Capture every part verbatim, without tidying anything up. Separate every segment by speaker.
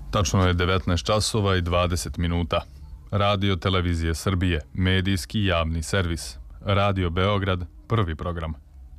Speaker 1: Tačno je devetnaest časova i dvadeset minuta. Radio Televizije Srbije, medijski javni servis. Radio Beograd, prvi program.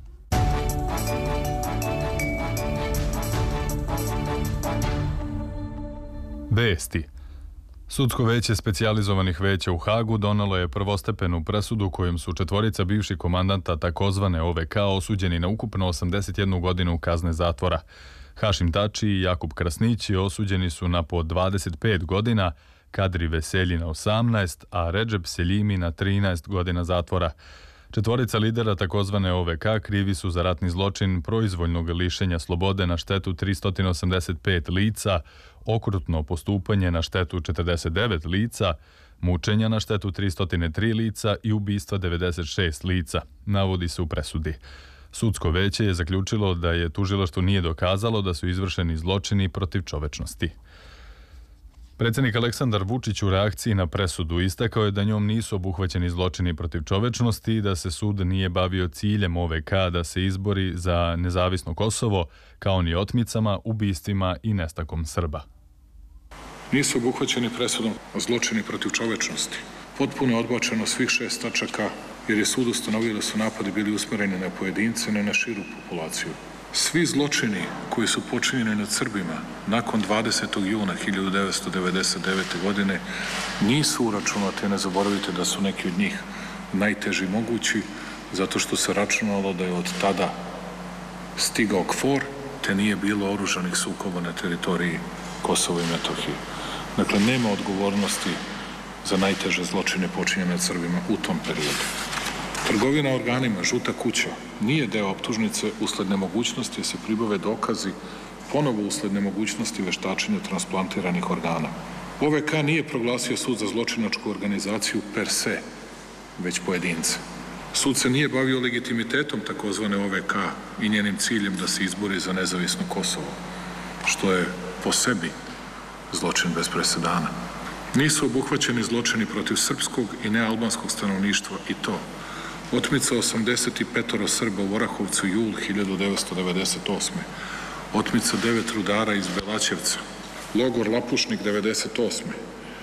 Speaker 1: Vesti. Sudsko veće specijalizovanih veća u Hagu donelo je prvostepenu presudu kojom su četvorica bivših komandanta takozvane O V K osuđeni na ukupno osamdeset jednu godinu kazne zatvora. Hašim Tači i Jakub Krasnići osuđeni su na po dvadeset pet godina, Kadri Veselji na osamnaest, a Redžep Seljimi na trinaest godina zatvora. Četvorica lidera takozvane O V K krivi su za ratni zločin proizvoljnog lišenja slobode na štetu tristo osamdeset pet lica, okrutno postupanje na štetu četrdeset devet lica, mučenja na štetu tristo tri lica i ubistva devedeset šest lica, navodi se u presudi. Sudsko veće je zaključilo da je tužilaštvo nije dokazalo da su izvršeni zločini protiv čovečnosti. Predsjednik Aleksandar Vučić u reakciji na presudu istakao je da njom nisu obuhvaćeni zločini protiv čovečnosti i da se sud nije bavio ciljem O V K da se izbori za nezavisno Kosovo, kao ni otmicama, ubistvima i nestankom Srba.
Speaker 2: Nisu obuhvaćeni presudom zločini protiv čovečnosti. Potpuno je odbačeno svih šest tačaka jer je sud ustanovio da su napadi bili usmjereni na pojedince, ne na širu populaciju. Svi zločini koji su počinjeni nad Srbima nakon dvadesetog juna hiljadu devetsto devedeset devete. godine nisu uračunati, ne zaboravite da su neki od njih najteži mogući, zato što se računalo da je od tada stigao KFOR, te nije bilo oružanih sukoba na teritoriji Kosova i Metohije. Dakle, nema odgovornosti za najteže zločine počinjene nad Srbima u tom periodu. Trgovina organima, žuta kuća, nije deo optužnice usled nemogućnosti da se pribave dokazi, ponovo usled nemogućnosti veštačenja transplantiranih organa. O V K nije proglasio sud za zločinačku organizaciju per se, već pojedince. Sud se nije bavio legitimitetom takozvane O V K i njenim ciljem da se izbori za nezavisno Kosovo, što je po sebi zločin bez presedana. Nisu obuhvaćeni zločini protiv srpskog i nealbanskog stanovništva i to otmica osamdeset pet Srba u Orahovcu jul hiljadu devetsto devedeset osme. Otmica devet rudara iz Belaćevca. Logor Lapušnik devedeset osme.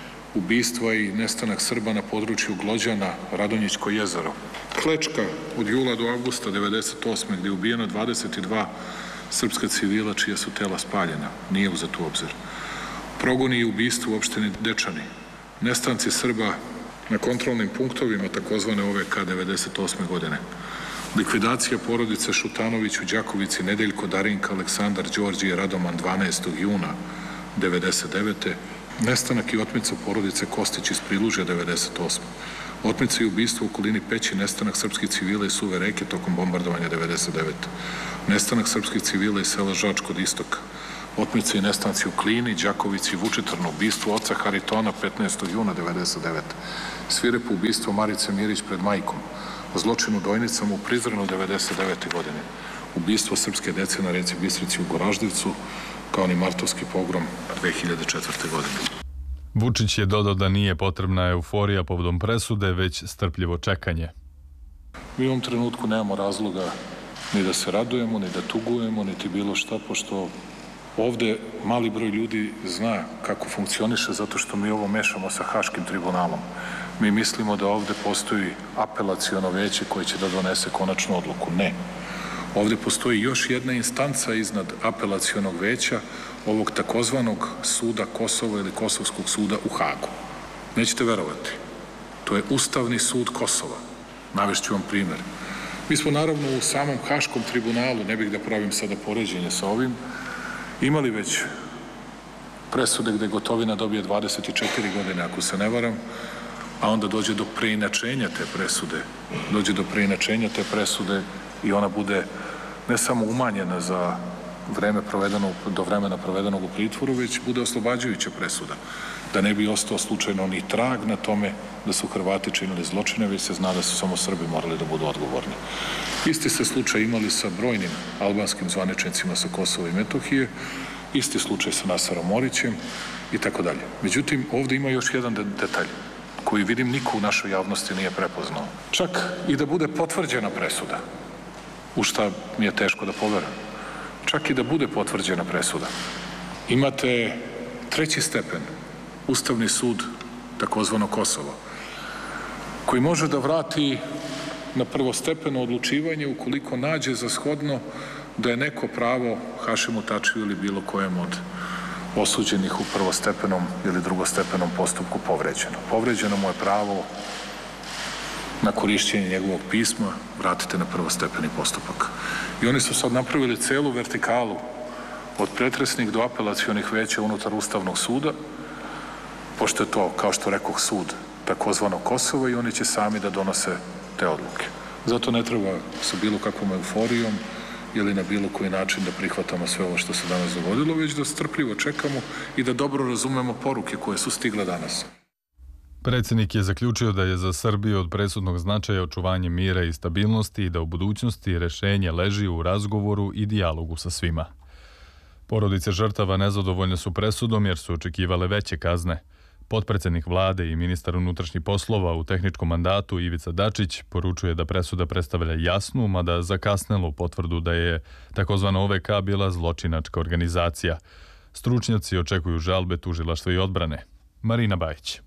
Speaker 2: Ubistva i nestanak Srba na području Glođana, Radonjićko jezero. Klečka od jula do avgusta devedeset osme. gdje je ubijeno dvadeset dva srpska civila čija su tela spaljena. Nije uzet u obzir. Progoni i ubistvo u opštini Dečani. Nestanci Srba na kontrolnim punktovima takozvane O V K devedeset osme. godine. Likvidacija porodice Šutanović u Đakovici, Nedeljko, Darinka, Aleksandar, Đorđe i Radoman dvanaestog juna devedeset devete. Nestanak i otmica porodice Kostić iz Prilužja devedeset osme. Otmica i ubistvo u okolini Peći, nestanak srpskih civila iz Suve reke tokom bombardovanja devedeset devete. Nestanak srpskih civila iz sela Žač kod istoka. Otmice i nestanci u Klini, Đakovici i Vučitrnu, ubistvo oca Haritona petnaestog juna devedeset devete. Svirepo ubistvo Marice Mirić pred majkom, zločin u Dojnicama u Prizrenu devedeset devete. godine, ubistvo srpske dece na reci Bistrici u Goraždevcu, kao ni martovski pogrom dve hiljade četvrte. godine.
Speaker 1: Vučić je dodao da nije potrebna euforija povodom presude, već strpljivo čekanje.
Speaker 2: Mi u ovom trenutku nemamo razloga ni da se radujemo, ni da tugujemo, niti bilo šta, pošto ovde mali broj ljudi zna kako funkcioniše zato što mi ovo mešamo sa Haškim tribunalom. Mi mislimo da ovde postoji apelaciono veće koje će da donese konačnu odluku. Ne. Ovde postoji još jedna instanca iznad apelacionog veća, ovog takozvanog suda Kosova ili Kosovskog suda u Hagu. Nećete verovati. To je Ustavni sud Kosova. Navešću vam primer. Mi smo naravno u samom Haškom tribunalu, ne bih da pravim sada poređenje sa ovim, imali već presude gde Gotovina dobije dvadeset četiri godine, ako se ne varam, a onda dođe do preinačenja te presude. Dođe do preinačenja te presude i ona bude ne samo umanjena za vreme provedeno, do vremena provedenog u pritvoru, već bude oslobađajuća presuda. Da ne bi ostao slučajno ni trag na tome da su Hrvati činili zločine, već se zna da su samo Srbi morali da budu odgovorni. Isti se slučaj imali sa brojnim albanskim zvaničnicima sa Kosova i Metohije, isti slučaj sa Nasarom Orićem i tako dalje. Međutim, ovde ima još jedan de detalj koji vidim niko u našoj javnosti nije prepoznao. Čak i da bude potvrđena presuda, u šta mi je teško da poverujem, čak i da bude potvrđena presuda, imate Treći stepen, Ustavni sud, takozvano Kosovo, koji može da vrati na prvostepeno odlučivanje ukoliko nađe za shodno da je neko pravo Hašimu Tačiju ili bilo kojem od osuđenih u prvostepenom ili drugostepenom postupku povređeno. Povređeno mu je pravo na korišćenje njegovog pisma, vratite na prvostepeni postupak. I oni su sad napravili celu vertikalu od pretresnih do apelacionih veća unutar Ustavnog suda, pošto je to, kao što rekoh, sud takozvano Kosovo i oni će sami da donose te odluke. Zato ne treba sa bilo kakvom euforijom ili na bilo koji način da prihvatamo sve ovo što se danas dogodilo, već da strpljivo čekamo i da dobro razumemo poruke koje su stigle danas.
Speaker 1: Predsjednik je zaključio da je za Srbiju od presudnog značaja očuvanje mira i stabilnosti i da u budućnosti rešenje leži u razgovoru i dijalogu sa svima. Porodice žrtava nezadovoljne su presudom jer su očekivale veće kazne. Potpredsjednik vlade i ministar unutrašnjih poslova u tehničkom mandatu Ivica Dačić poručuje da presuda predstavlja jasnu, mada zakasnelu potvrdu da je takozvana O V K bila zločinačka organizacija. Stručnjaci očekuju žalbe tužilaštva i odbrane. Marina Bajić.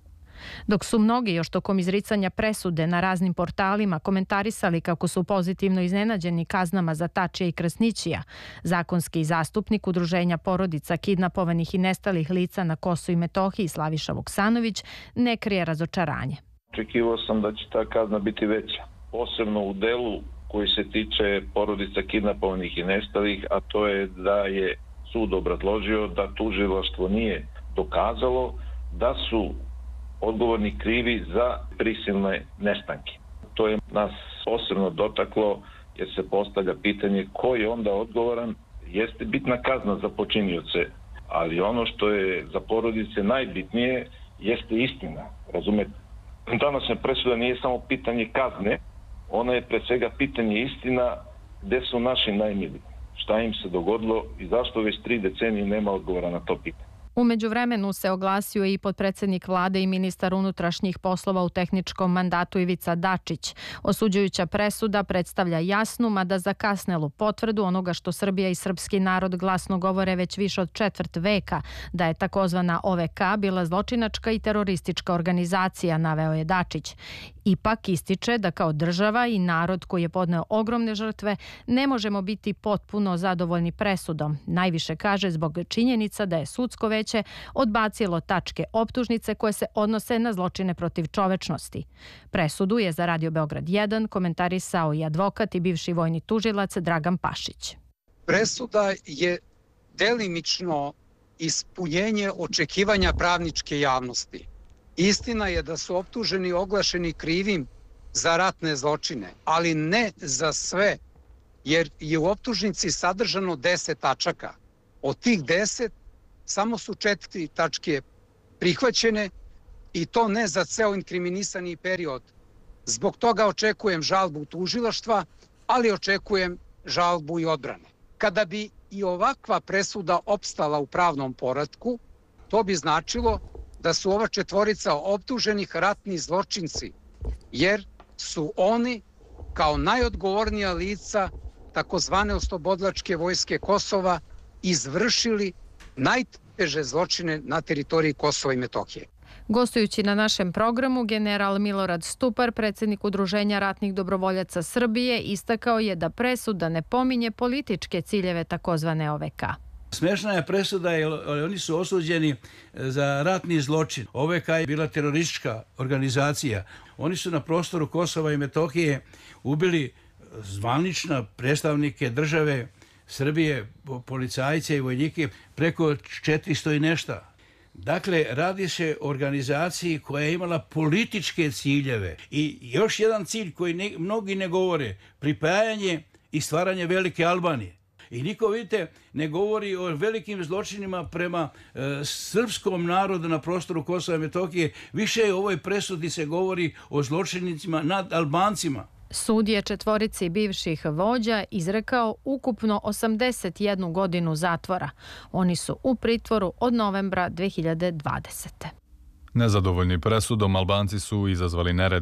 Speaker 3: Dok su mnogi još tokom izricanja presude na raznim portalima komentarisali kako su pozitivno iznenađeni kaznama za Tačija i Krasnićija, zakonski zastupnik Udruženja porodica kidnapovanih i nestalih lica na Kosovu i Metohiji Slaviša Vuksanović ne krije razočaranje.
Speaker 4: Očekivao sam da će ta kazna biti veća, posebno u delu koji se tiče porodica kidnapovanih i nestalih, a to je da je sud obrazložio da tužilaštvo nije dokazalo da su odgovorni krivi za prisilne nestanke. To je nas posebno dotaklo jer se postavlja pitanje ko je onda odgovoran. Jeste bitna kazna za počinioce, ali ono što je za porodice najbitnije jeste istina. Razumete? Današnja presuda nije samo pitanje kazne, ona je pre svega pitanje istina gde su naši najmiliji. Šta im se dogodilo i zašto već tri decenije nema odgovora na to pitanje.
Speaker 3: U međuvremenu se oglasio i potpredsjednik vlade i ministar unutrašnjih poslova u tehničkom mandatu Ivica Dačić. Osuđujuća presuda predstavlja jasnu, mada zakasnelu potvrdu onoga što Srbija i srpski narod glasno govore već više od četvrt veka, da je takozvana O V K bila zločinačka i teroristička organizacija, naveo je Dačić. Ipak ističe da kao država i narod koji je podneo ogromne žrtve ne možemo biti potpuno zadovoljni presudom. Najviše kaže zbog činjenica da je sudsko veće odbacilo tačke optužnice koje se odnose na zločine protiv čovečnosti. Presudu je za Radio Beograd jedan komentarisao i advokat i bivši vojni tužilac Dragan Pašić.
Speaker 5: Presuda je delimično ispunjenje očekivanja pravničke javnosti. Istina je da su optuženi oglašeni krivim za ratne zločine, ali ne za sve, jer je u optužnici sadržano deset tačaka. Od tih deset samo su četiri tačke prihvaćene i to ne za ceo inkriminisani period. Zbog toga očekujem žalbu tužilaštva, ali očekujem žalbu i odbrane. Kada bi i ovakva presuda opstala u pravnom poretku, to bi značilo da su ova četvorica optuženih ratni zločinci, jer su oni kao najodgovornija lica takozvane oslobodilačke vojske Kosova izvršili najteže zločine na teritoriji Kosova i Metohije.
Speaker 3: Gostujući na našem programu, general Milorad Stupar, predsjednik Udruženja ratnih dobrovoljaca Srbije, istakao je da presuda ne pominje političke ciljeve takozvane O V K.
Speaker 6: Smešna je presuda jer oni su osuđeni za ratni zločin. O V K je bila teroristička organizacija. Oni su na prostoru Kosova i Metohije ubili zvanična predstavnike države Srbije, policajce i vojnike, preko četiristo i nešto. Dakle, radi se o organizaciji koja je imala političke ciljeve. I još jedan cilj koji ne, mnogi ne govore, pripajanje i stvaranje Velike Albanije. I niko, vidite, ne govori o velikim zločinima prema e, srpskom narodu na prostoru Kosova i Metohije. Više u ovoj presudi se govori o zločinicima nad Albancima.
Speaker 3: Sud je četvorici bivših vođa izrekao ukupno osamdeset jednu godinu zatvora. Oni su u pritvoru od novembra dve hiljade dvadesete.
Speaker 1: Nezadovoljni presudom, Albanci su izazvali nerede.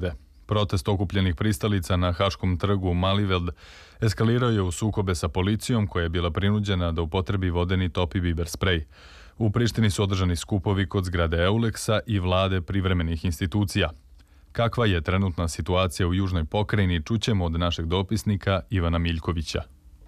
Speaker 1: Protest okupljenih pristalica na Haškom trgu Malieveld eskalirao je u sukobe sa policijom koja je bila prinuđena da upotrebi vodeni top i biber sprej. U Prištini su održani skupovi kod zgrade Euleksa i vlade privremenih institucija. Kakva je trenutna situacija u južnoj pokrajini, čućemo od našeg dopisnika Ivana Miljkovića.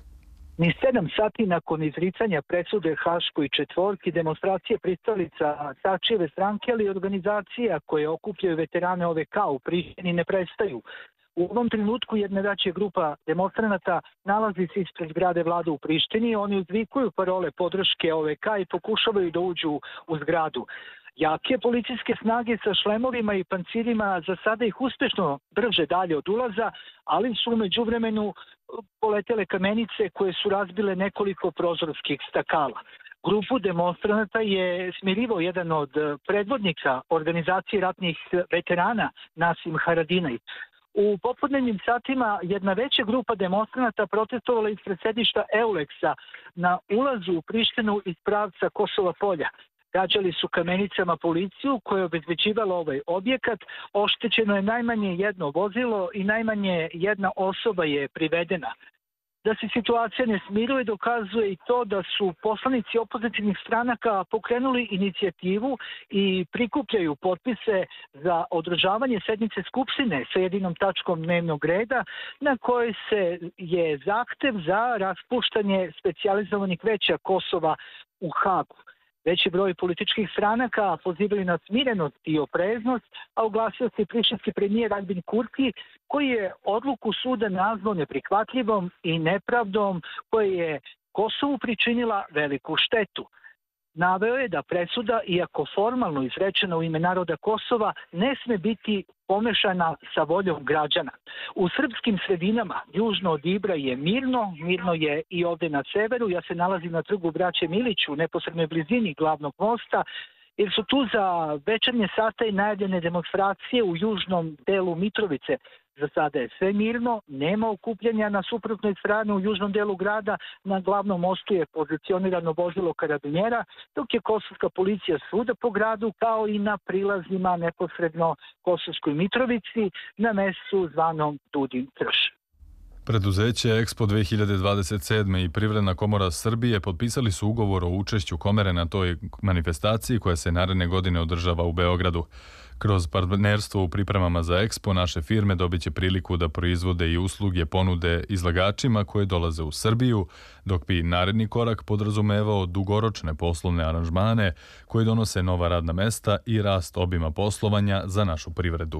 Speaker 7: Ni sedam sati nakon izricanja presude Haškoj četvorki, demonstracije pristalica Tačijeve stranke, ali i organizacija koje okupljaju veterane O V K u Prištini ne prestaju. U ovom trenutku jedna veća grupa demonstranata nalazi se ispred zgrade vlade u Prištini. Oni uzvikuju parole podrške O V K i pokušavaju da uđu u zgradu. Jake policijske snage sa šlemovima i pancirima za sada ih uspešno drže dalje od ulaza, ali su umeđu vremenu poletele kamenice koje su razbile nekoliko prozorskih stakala. Grupu demonstranata je smirivao jedan od predvodnika organizacije ratnih veterana Nasim Haradinaj. U popodnevnim satima jedna veća grupa demonstranata protestovala ispred sedišta Euleksa na ulazu u Prištinu iz pravca Kosova polja. Gađali su kamenicama policiju koja je obezbeđivala ovaj objekat. Oštećeno je najmanje jedno vozilo i najmanje jedna osoba je privedena. Da se situacija ne smiruje dokazuje i to da su poslanici opozicijnih stranaka pokrenuli inicijativu i prikupljaju potpise za održavanje sednice Skupštine sa jedinom tačkom dnevnog reda na kojoj se je zahtev za raspuštanje specijalizovanih veća Kosova u Hagu. Veći broj političkih stranaka pozivaju na smirenost i opreznost, a oglasio se i prištinski premijer Albin Kurti, koji je odluku suda nazvao neprihvatljivom i nepravdom koja je Kosovu pričinila veliku štetu. Naveo je da presuda, iako formalno izrečena u ime naroda Kosova, ne sme biti pomešana sa voljom građana. U srpskim sredinama južno od Ibra je mirno, mirno je i ovde na severu. Ja se nalazim na trgu Braće Milić u neposrednoj blizini glavnog mosta, jer su tu za večernje sate i najavljene demonstracije u južnom delu Mitrovice. Za sada je sve mirno, nema okupljanja na suprotnoj strani u južnom delu grada. Na glavnom mostu je pozicionirano vozilo karabinjera, dok je kosovska policija svuda po gradu, kao i na prilazima neposredno Kosovskoj Mitrovici na mestu zvanom Dudin Trš.
Speaker 1: Preduzeće Expo dve hiljade dvadeset sedme i Privredna komora Srbije potpisali su ugovor o učešću komore na toj manifestaciji koja se naredne godine održava u Beogradu. Kroz partnerstvo u pripremama za Expo naše firme dobit će priliku da proizvode i usluge ponude izlagačima koje dolaze u Srbiju, dok bi naredni korak podrazumevao dugoročne poslovne aranžmane koji donose nova radna mesta i rast obima poslovanja za našu privredu.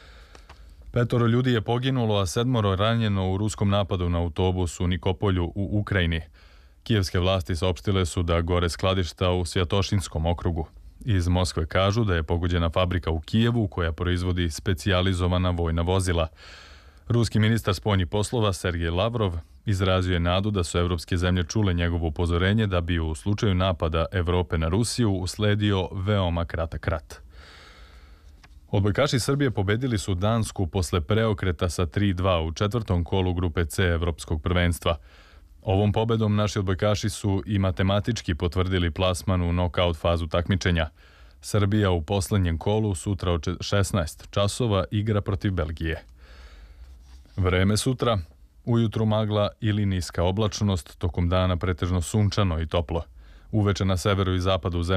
Speaker 1: Petoro ljudi je poginulo, a sedmoro ranjeno u ruskom napadu na autobus u Nikopolju u Ukrajini. Kijevske vlasti saopštile su da gore skladišta u Svjatošinskom okrugu. Iz Moskve kažu da je pogođena fabrika u Kijevu koja proizvodi specijalizovana vojna vozila. Ruski ministar spoljnih poslova Sergej Lavrov izrazio je nadu da su evropske zemlje čule njegovo upozorenje da bi u slučaju napada Evrope na Rusiju usledio veoma kratak rat. Odbojkaši Srbije pobedili su Dansku posle preokreta sa tri dva u četvrtom kolu grupe C Evropskog prvenstva. Ovom pobedom naši odbojkaši su i matematički potvrdili plasman u nokaut fazu takmičenja. Srbija u poslednjem kolu sutra od šesnaest časova igra protiv Belgije. Vreme sutra, ujutru magla ili niska oblačnost, tokom dana pretežno sunčano i toplo. Uveče na severu i zapadu zemlje